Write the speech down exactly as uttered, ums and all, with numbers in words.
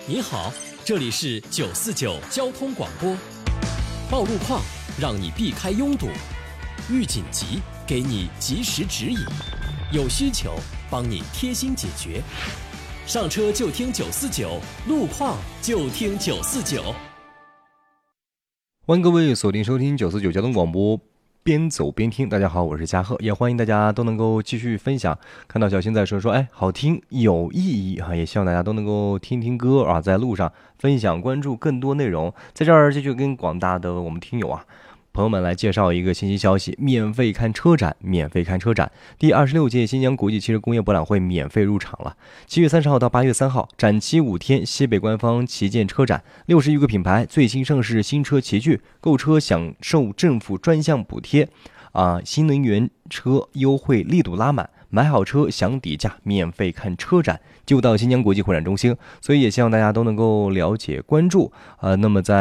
你好，这里是九四九交通广播。报路况，让你避开拥堵；遇紧急，给你及时指引；有需求，帮你贴心解决。上车就听九四九，路况就听九四九。 欢迎各位锁定收听九四九交通广播，边走边听。大家好，我是嘉贺，也欢迎大家都能够继续分享。看到小新在说说，哎，好听有意义哈，也希望大家都能够听听歌啊，在路上分享关注更多内容。在这儿继续跟广大的我们听友啊朋友们来介绍一个信息消息：免费看车展，免费看车展。第二十六届新疆国际汽车工业博览会免费入场了。七月三十号到八月三号，展期五天，西北官方旗舰车展，六十余个品牌最新上市新车齐聚，购车享受政府专项补贴，啊，新能源车优惠力度拉满，买好车享底价，免费看车展，就到新疆国际会展中心。所以也希望大家都能够了解关注。呃，那么在